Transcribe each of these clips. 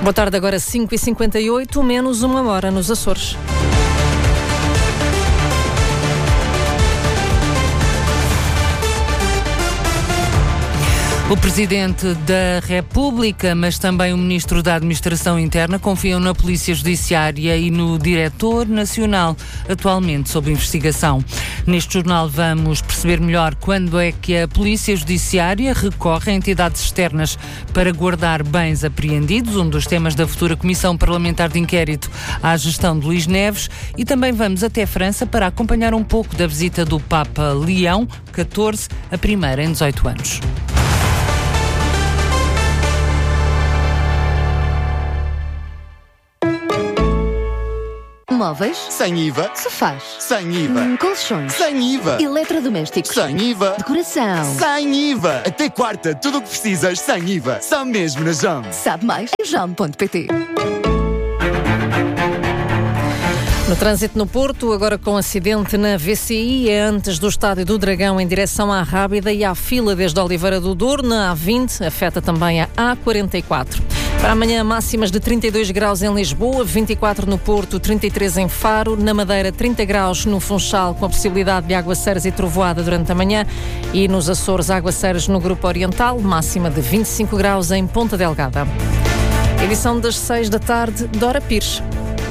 Boa tarde, agora 5h58, menos uma hora nos Açores. O Presidente da República, mas também o Ministro da Administração Interna, confiam na Polícia Judiciária e no Diretor Nacional, atualmente sob investigação. Neste jornal vamos perceber melhor quando é que a Polícia Judiciária recorre a entidades externas para guardar bens apreendidos, um dos temas da futura Comissão Parlamentar de Inquérito à gestão de Luís Neves, e também vamos até França para acompanhar um pouco da visita do Papa Leão XIV, a primeira em 18 anos. Móveis? Sem IVA. Sofás? Sem IVA. Colchões? Sem IVA. Eletrodomésticos? Sem IVA. Decoração? Sem IVA. Até quarta, tudo o que precisas sem IVA. Só mesmo na JAM. Sabe mais em jam.pt. No trânsito no Porto, agora com acidente na VCI, é antes do Estádio do Dragão em direção à Rábida e à fila desde Oliveira do Douro, na A20, afeta também a A44. Para amanhã, máximas de 32 graus em Lisboa, 24 no Porto, 33 em Faro, na Madeira 30 graus no Funchal, com a possibilidade de aguaceiros e trovoada durante a manhã, e nos Açores aguaceiros no Grupo Oriental, máxima de 25 graus em Ponta Delgada. Edição das 6 da tarde, Dora Pires.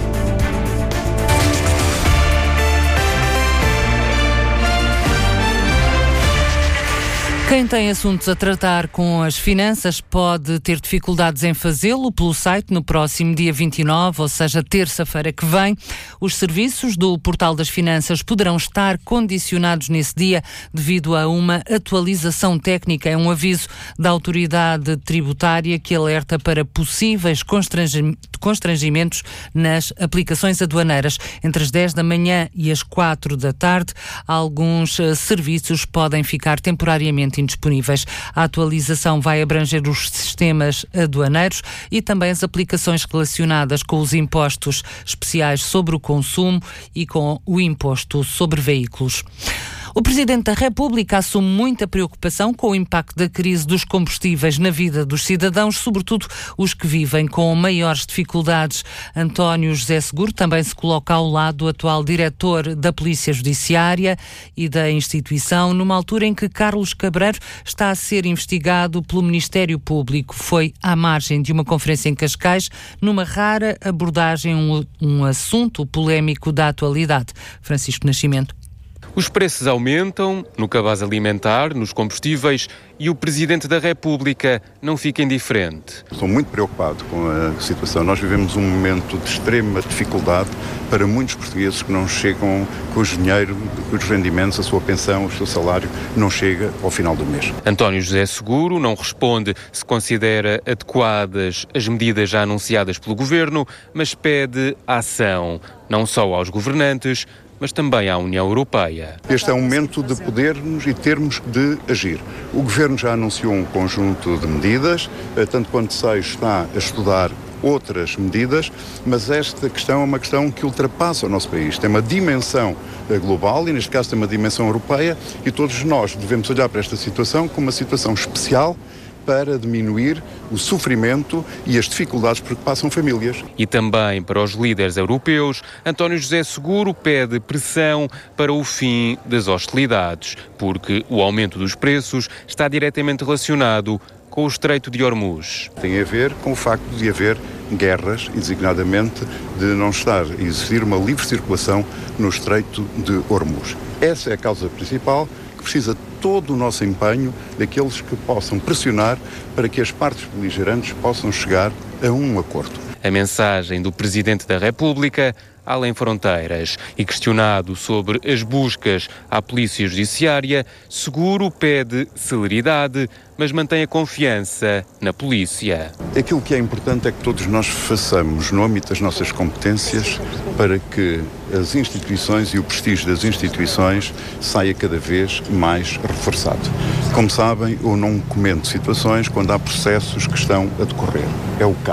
Quem tem assuntos a tratar com as finanças pode ter dificuldades em fazê-lo pelo site no próximo dia 29, ou seja, terça-feira que vem. Os serviços do Portal das Finanças poderão estar condicionados nesse dia devido a uma atualização técnica. É um aviso da autoridade tributária que alerta para possíveis constrangimentos nas aplicações aduaneiras. Entre as 10 da manhã e as 4 da tarde, alguns serviços podem ficar temporariamente indisponíveis. A atualização vai abranger os sistemas aduaneiros e também as aplicações relacionadas com os impostos especiais sobre o consumo e com o imposto sobre veículos. O Presidente da República assume muita preocupação com o impacto da crise dos combustíveis na vida dos cidadãos, sobretudo os que vivem com maiores dificuldades. António José Seguro também se coloca ao lado do atual diretor da Polícia Judiciária e da instituição, numa altura em que Carlos Cabreiro está a ser investigado pelo Ministério Público. Foi à margem de uma conferência em Cascais, numa rara abordagem um assunto polémico da atualidade. Francisco Nascimento. Os preços aumentam no cabaz alimentar, nos combustíveis, e o Presidente da República não fica indiferente. Estou muito preocupado com a situação. Nós vivemos um momento de extrema dificuldade para muitos portugueses que não chegam com o dinheiro, com os rendimentos, a sua pensão, o seu salário, não chega ao final do mês. António José Seguro não responde se considera adequadas as medidas já anunciadas pelo Governo, mas pede ação, não só aos governantes, mas também à União Europeia. Este é um momento de podermos e termos de agir. O Governo já anunciou um conjunto de medidas, tanto quanto sei está a estudar outras medidas, mas esta questão é uma questão que ultrapassa o nosso país. Tem uma dimensão global e, neste caso, tem uma dimensão europeia, e todos nós devemos olhar para esta situação como uma situação especial para diminuir o sofrimento e as dificuldades por que passam famílias. E também para os líderes europeus, António José Seguro pede pressão para o fim das hostilidades, porque o aumento dos preços está diretamente relacionado com o Estreito de Hormuz. Tem a ver com o facto de haver guerras e, designadamente, de não estar a existir uma livre circulação no Estreito de Hormuz. Essa é a causa principal, que precisa todo o nosso empenho daqueles que possam pressionar para que as partes beligerantes possam chegar a um acordo. A mensagem do Presidente da República além fronteiras. E questionado sobre as buscas à Polícia Judiciária, Seguro pede celeridade, mas mantém a confiança na polícia. Aquilo que é importante é que todos nós façamos no âmbito das nossas competências para que as instituições e o prestígio das instituições saia cada vez mais reforçado. Como sabem, eu não comento situações quando há processos que estão a decorrer. É o caso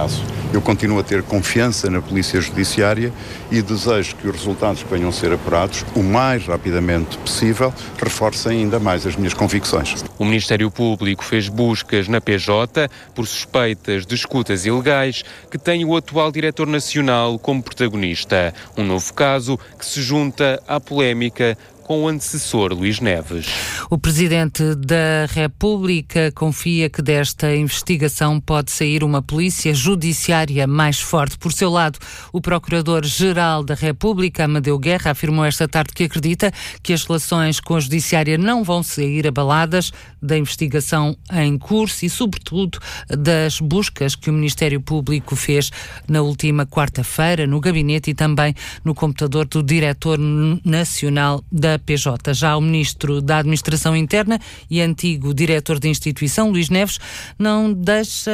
Eu continuo a ter confiança na Polícia Judiciária e desejo que os resultados que venham a ser apurados o mais rapidamente possível reforcem ainda mais as minhas convicções. O Ministério Público fez buscas na PJ por suspeitas de escutas ilegais que tem o atual Diretor Nacional como protagonista. Um novo caso que se junta à polémica com o antecessor Luís Neves. O Presidente da República confia que desta investigação pode sair uma polícia judiciária mais forte. Por seu lado, o Procurador-Geral da República, Amadeu Guerra, afirmou esta tarde que acredita que as relações com a Judiciária não vão sair abaladas da investigação em curso e, sobretudo, das buscas que o Ministério Público fez na última quarta-feira no gabinete e também no computador do Diretor Nacional da PJ. Já o Ministro da Administração Interna e antigo Diretor de Instituição, Luís Neves, não deixa,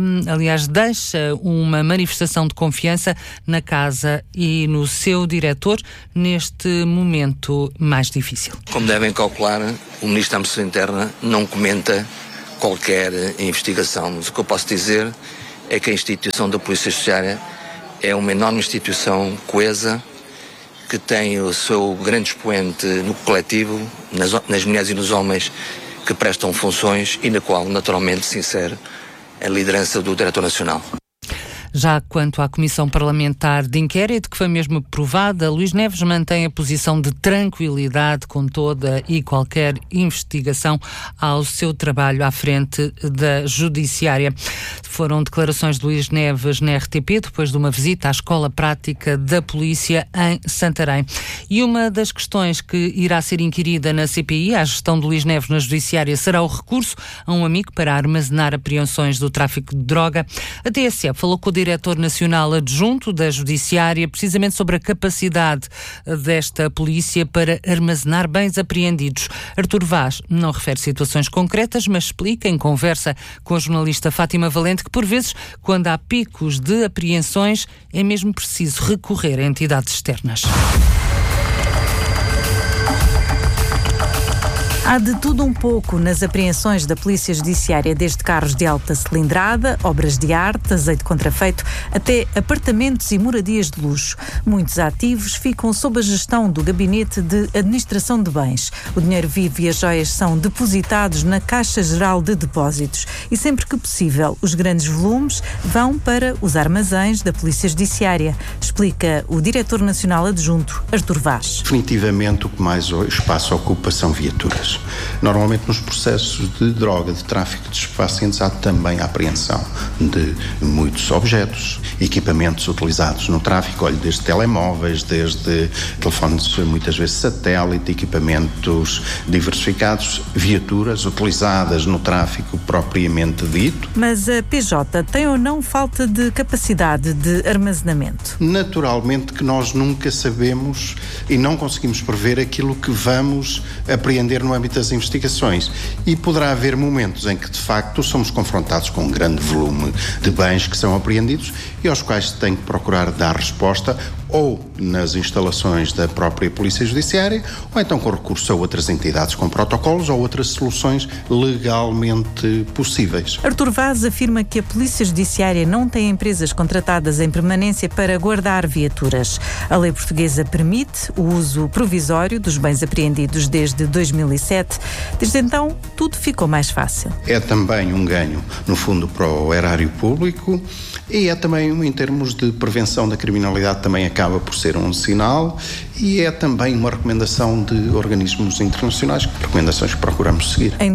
deixa uma manifestação de confiança na Casa e no seu Diretor neste momento mais difícil. Como devem calcular, o Ministro da Administração Interna não comenta qualquer investigação, mas o que eu posso dizer é que a instituição da Polícia Judiciária é uma enorme instituição coesa, que tem o seu grande expoente no coletivo, nas mulheres e nos homens que prestam funções e na qual naturalmente se insere a liderança do Diretor Nacional. Já quanto à Comissão Parlamentar de Inquérito, que foi mesmo aprovada, Luís Neves mantém a posição de tranquilidade com toda e qualquer investigação ao seu trabalho à frente da Judiciária. Foram declarações de Luís Neves na RTP, depois de uma visita à Escola Prática da Polícia em Santarém. E uma das questões que irá ser inquirida na CPI, à gestão de Luís Neves na Judiciária, será o recurso a um amigo para armazenar apreensões do tráfico de droga. A TSE falou com o Diretor Nacional Adjunto da Judiciária, precisamente sobre a capacidade desta polícia para armazenar bens apreendidos. Artur Vaz não refere situações concretas, mas explica em conversa com a jornalista Fátima Valente que, por vezes, quando há picos de apreensões, é mesmo preciso recorrer a entidades externas. Há de tudo um pouco nas apreensões da Polícia Judiciária, desde carros de alta cilindrada, obras de arte, azeite contrafeito, até apartamentos e moradias de luxo. Muitos ativos ficam sob a gestão do Gabinete de Administração de Bens. O dinheiro vivo e as joias são depositados na Caixa Geral de Depósitos e, sempre que possível, os grandes volumes vão para os armazéns da Polícia Judiciária, explica o Diretor Nacional Adjunto, Artur Vaz. Definitivamente o que mais espaço ocupa são viaturas. Normalmente nos processos de droga, de tráfico de estupefacientes, há também a apreensão de muitos objetos, equipamentos utilizados no tráfico, olha, desde telemóveis, desde telefones muitas vezes satélite, equipamentos diversificados, viaturas utilizadas no tráfico propriamente dito. Mas a PJ tem ou não falta de capacidade de armazenamento? Naturalmente que nós nunca sabemos e não conseguimos prever aquilo que vamos apreender no âmbito das investigações e poderá haver momentos em que de facto somos confrontados com um grande volume de bens que são apreendidos e aos quais se tem que procurar dar resposta ou nas instalações da própria Polícia Judiciária ou então com recurso a outras entidades com protocolos ou outras soluções legalmente possíveis. Artur Vaz afirma que a Polícia Judiciária não tem empresas contratadas em permanência para guardar viaturas. A lei portuguesa permite o uso provisório dos bens apreendidos desde 2007. Desde então, tudo ficou mais fácil. É também um ganho, no fundo, para o erário público e é também, em termos de prevenção da criminalidade, também acaba por ser um sinal e é também uma recomendação de organismos internacionais, recomendações que procuramos seguir. Em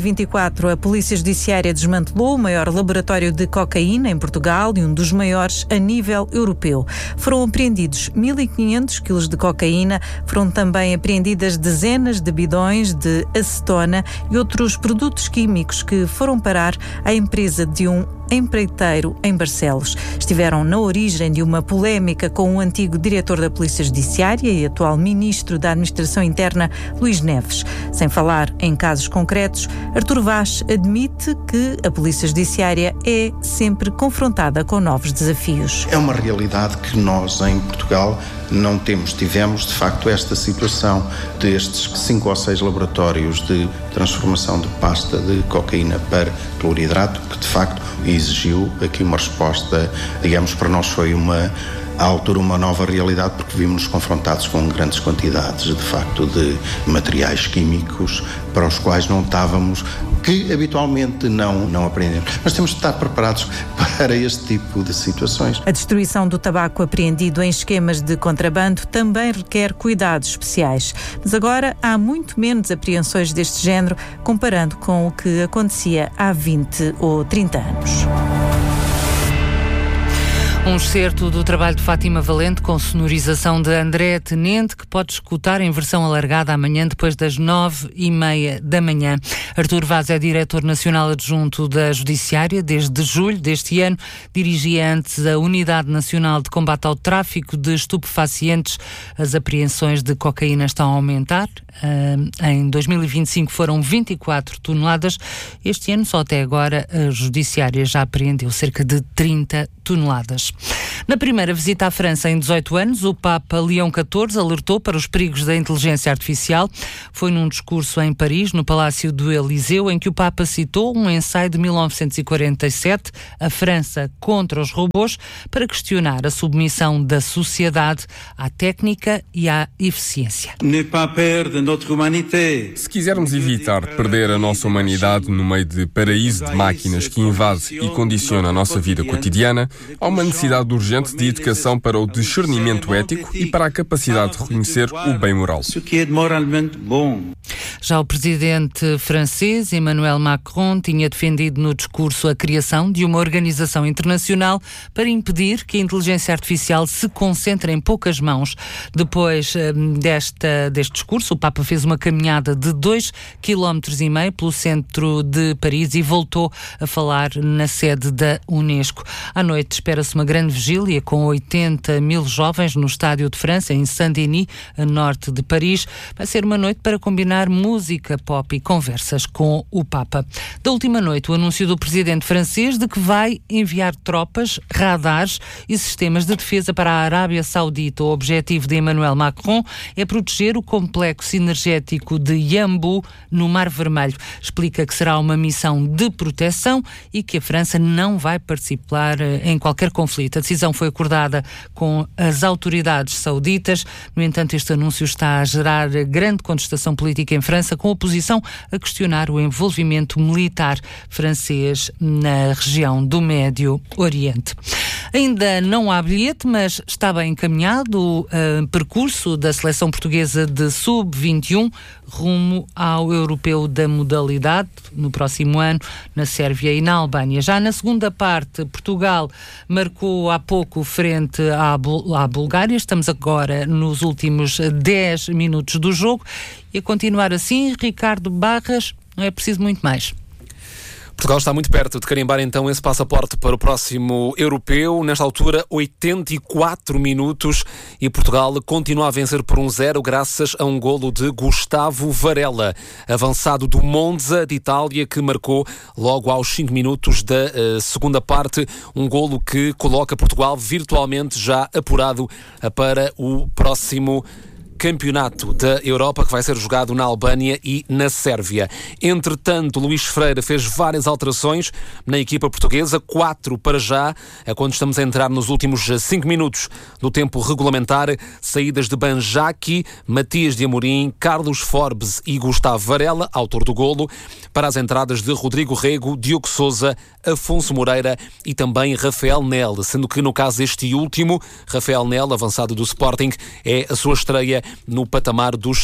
2024, a Polícia Judiciária desmantelou o maior laboratório de cocaína em Portugal e um dos maiores a nível europeu. Foram apreendidos 1.500 quilos de cocaína, foram também apreendidas dezenas de bidões de acetona e outros produtos químicos que foram parar à empresa de um empreiteiro em Barcelos. Estiveram na origem de uma polémica com o antigo diretor da Polícia Judiciária e atual ministro da Administração Interna, Luís Neves. Sem falar em casos concretos, Artur Vaz admite que a Polícia Judiciária é sempre confrontada com novos desafios. É uma realidade que nós em Portugal não tivemos de facto esta situação destes 5 ou 6 laboratórios de transformação de pasta de cocaína para cloridrato, que de facto, e exigiu aqui uma resposta, digamos, para nós foi à altura uma nova realidade, porque vimos-nos confrontados com grandes quantidades, de facto, de materiais químicos para os quais não estávamos, que habitualmente não aprendemos. Mas temos de estar preparados para este tipo de situações. A destruição do tabaco apreendido em esquemas de contrabando também requer cuidados especiais. Mas agora há muito menos apreensões deste género, comparando com o que acontecia há 20 ou 30 anos. Um excerto do trabalho de Fátima Valente com sonorização de André Tenente, que pode escutar em versão alargada amanhã depois das 9h30 da manhã. Artur Vaz é diretor nacional adjunto da Judiciária desde julho deste ano. Dirigia antes a Unidade Nacional de Combate ao Tráfico de Estupefacientes. As apreensões de cocaína estão a aumentar. Em 2025 foram 24 toneladas. Este ano, só até agora, a Judiciária já apreendeu cerca de 30 toneladas. Na primeira visita à França em 18 anos, o Papa Leão XIV alertou para os perigos da inteligência artificial. Foi num discurso em Paris, no Palácio do Eliseu, em que o Papa citou um ensaio de 1947, A França contra os robôs, para questionar a submissão da sociedade à técnica e à eficiência. Se quisermos evitar perder a nossa humanidade no meio de paraíso de máquinas que invade e condiciona a nossa vida cotidiana, há uma necessidade urgente de educação para o discernimento ético e para a capacidade de reconhecer o bem moral. Já o presidente francês, Emmanuel Macron, tinha defendido no discurso a criação de uma organização internacional para impedir que a inteligência artificial se concentre em poucas mãos. Depois deste discurso, o Papa fez uma caminhada de 2,5 km pelo centro de Paris e voltou a falar na sede da Unesco. À noite espera-se uma grande vigília com 80 mil jovens no Estádio de França, em Saint-Denis, a norte de Paris. Vai ser uma noite para combinar música, pop e conversas com o Papa. Da última noite, o anúncio do presidente francês de que vai enviar tropas, radares e sistemas de defesa para a Arábia Saudita. O objetivo de Emmanuel Macron é proteger o complexo energético de Yanbu, no Mar Vermelho. Explica que será uma missão de proteção e que a França não vai participar em qualquer conflito. A decisão foi acordada com as autoridades sauditas. No entanto, este anúncio está a gerar grande contestação política em França, com a oposição a questionar o envolvimento militar francês na região do Médio Oriente. Ainda não há bilhete, mas está bem encaminhado o percurso da seleção portuguesa de sub-21 rumo ao europeu da modalidade no próximo ano, na Sérvia e na Albânia. Já na segunda parte, Portugal marcou há pouco frente à Bulgária. Estamos agora nos últimos 10 minutos do jogo e a continuar assim, Ricardo Barras, não é preciso muito mais. Portugal está muito perto de carimbar então esse passaporte para o próximo europeu. Nesta altura, 84 minutos e Portugal continua a vencer por 1-0 graças a um golo de Gustavo Varela, avançado do Monza de Itália, que marcou logo aos 5 minutos da segunda parte, um golo que coloca Portugal virtualmente já apurado para o próximo Campeonato da Europa, que vai ser jogado na Albânia e na Sérvia. Entretanto, Luís Freire fez várias alterações na equipa portuguesa, 4 para já, quando estamos a entrar nos últimos 5 minutos do tempo regulamentar. Saídas de Banjaki, Matias de Amorim, Carlos Forbes e Gustavo Varela, autor do golo, para as entradas de Rodrigo Rego, Diogo Sousa, Afonso Moreira e também Rafael Nel, sendo que no caso deste último, Rafael Nel, avançado do Sporting, é a sua estreia no patamar dos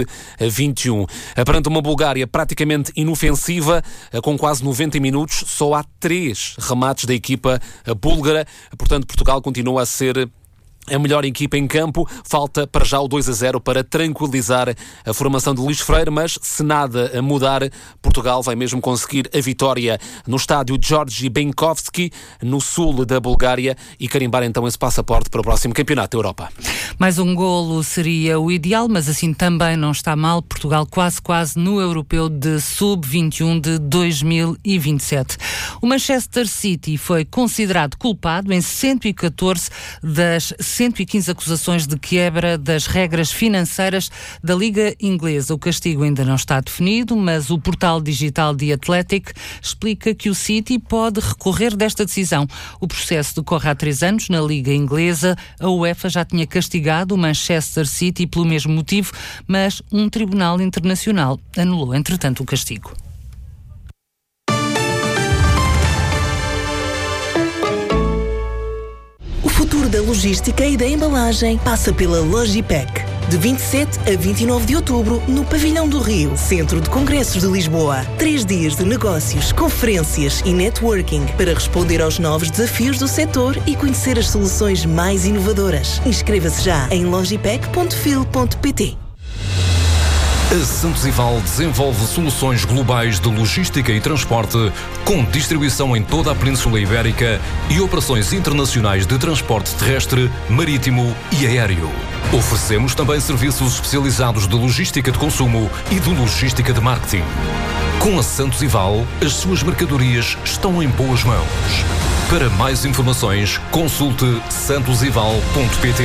sub-21. Perante uma Bulgária praticamente inofensiva, com quase 90 minutos, só há 3 remates da equipa búlgara. Portanto, Portugal continua a ser a melhor equipa em campo. Falta para já o 2-0 para tranquilizar a formação de Luís Freire, mas se nada a mudar, Portugal vai mesmo conseguir a vitória no estádio Georgi Benkovski, no sul da Bulgária, e carimbar então esse passaporte para o próximo Campeonato da Europa. Mais um golo seria o ideal, mas assim também não está mal. Portugal quase no europeu de sub-21 de 2027. O Manchester City foi considerado culpado em 114 das 115 acusações de quebra das regras financeiras da Liga Inglesa. O castigo ainda não está definido, mas o portal digital The Athletic explica que o City pode recorrer desta decisão. O processo decorre há 3 anos na Liga Inglesa. A UEFA já tinha castigado o Manchester City pelo mesmo motivo, mas um tribunal internacional anulou, entretanto, o castigo. O futuro da logística e da embalagem passa pela Logipec. De 27 a 29 de outubro, no Pavilhão do Rio, Centro de Congressos de Lisboa. 3 dias de negócios, conferências e networking para responder aos novos desafios do setor e conhecer as soluções mais inovadoras. Inscreva-se já em logipec.fil.pt. A Santos Ival desenvolve soluções globais de logística e transporte com distribuição em toda a Península Ibérica e operações internacionais de transporte terrestre, marítimo e aéreo. Oferecemos também serviços especializados de logística de consumo e de logística de marketing. Com a Santos Ival, as suas mercadorias estão em boas mãos. Para mais informações, consulte santosival.pt.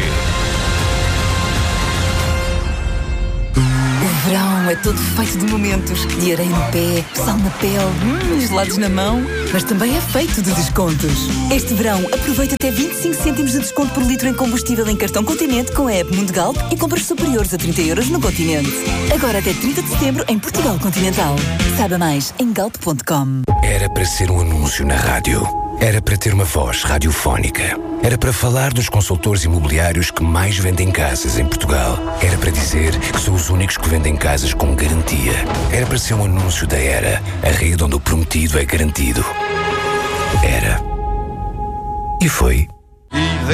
O verão é todo feito de momentos, de areia no pé, sal na pele, gelados na mão, mas também é feito de descontos. Este verão, aproveita até 25 cêntimos de desconto por litro em combustível em cartão Continente com a app Mundigalp e compras superiores a 30 € no Continente. Agora até 30 de setembro em Portugal Continental. Saiba mais em galp.com. Era para ser um anúncio na rádio. Era para ter uma voz radiofónica. Era para falar dos consultores imobiliários que mais vendem casas em Portugal. Era para dizer que são os únicos que vendem casas com garantia. Era para ser um anúncio da Era, a rede onde o prometido é garantido. Era. E foi.